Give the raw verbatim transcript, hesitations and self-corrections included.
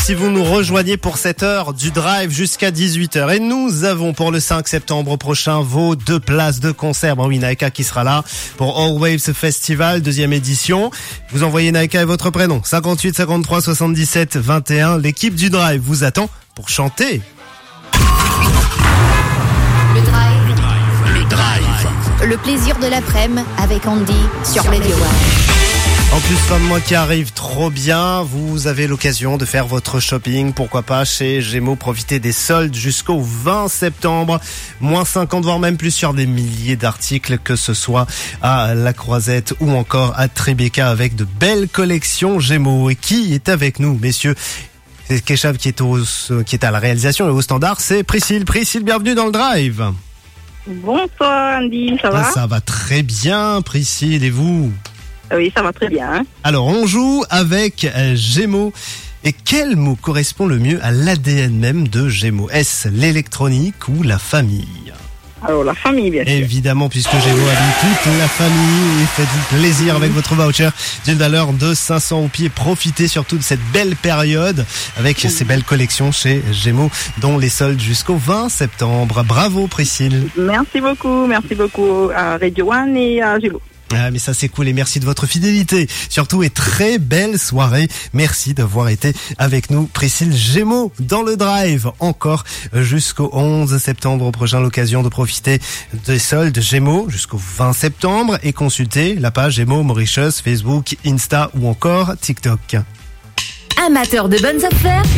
si vous nous rejoignez pour cette heure du drive jusqu'à dix-huit heures. Et nous avons pour le cinq septembre prochain vos deux places de concert. Bon oui, Naika qui sera là pour All Waves Festival, deuxième édition. Vous envoyez Naika et votre prénom. cinquante-huit cinquante-trois soixante-dix-sept vingt et un. L'équipe du drive vous attend pour chanter. Le drive. Le drive. Le drive. Le plaisir de l'après-midi avec Andy sur Radio One. En plus, fin de mois qui arrive trop bien, vous avez l'occasion de faire votre shopping, pourquoi pas chez Gémeaux, profiter des soldes jusqu'au vingt septembre, moins cinquante voire même plus sur des milliers d'articles, que ce soit à La Croisette ou encore à Tribeca, avec de belles collections Gémeaux. Et qui est avec nous, messieurs? C'est Keshav qui est au, qui est à la réalisation et au standard, c'est Priscille. Priscille, bienvenue dans le drive. Bonsoir Andy, ça va? Ah, ça va très bien, Priscille, et vous? Oui, ça va très bien. Hein. Alors, on joue avec euh, Gémeaux. Et quel mot correspond le mieux à l'A D N même de Gémeaux? Est-ce l'électronique ou la famille? Alors, la famille, bien sûr. Évidemment, puisque Gémeaux habille toute la famille. Et faites-vous plaisir avec votre voucher d'une valeur de cinq cents au pied. Profitez surtout de cette belle période avec ces belles collections chez Gémeaux, dont les soldes jusqu'au vingt septembre. Bravo, Priscille. Merci beaucoup. Merci beaucoup à Radio One et à Gémeaux. Ah, mais ça c'est cool et merci de votre fidélité. Surtout, et très belle soirée. Merci d'avoir été avec nous, Priscille. Gémeaux dans le drive. Encore jusqu'au onze septembre prochain, l'occasion de profiter des soldes Gémeaux jusqu'au vingt septembre et consulter la page Gémeaux Mauritius, Facebook, Insta ou encore TikTok. Amateur de bonnes affaires,